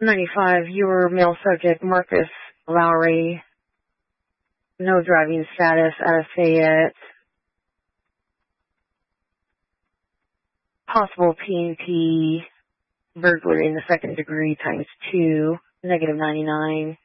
95, you were male subject Marcus Lowry. No driving status out of Fayette. Possible P&P burglary in the second degree times 2, negative 99.